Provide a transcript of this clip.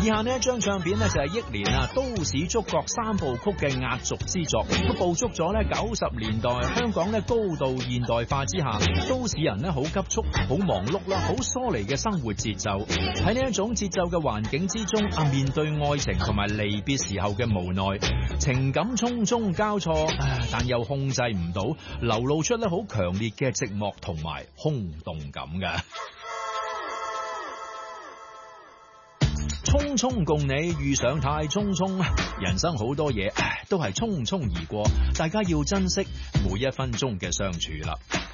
以下呢一張唱片呢，就係憶蓮啊都市觸覺3部曲嘅壓軸之作，都捕捉咗呢90年代香港呢高度現代化之下，都市人呢好急促、好忙碌啦、好疏離嘅生活節奏。喺呢一種節奏嘅環境之中啊，面對愛情同埋離別時候嘅無奈，情感匆匆交錯，但又控制唔到，流露出咧好強烈嘅寂寞同埋空洞感嘅。匆匆共你遇上太匆匆，人生好多嘢都係匆匆而過，大家要珍惜每一分鐘嘅相處啦。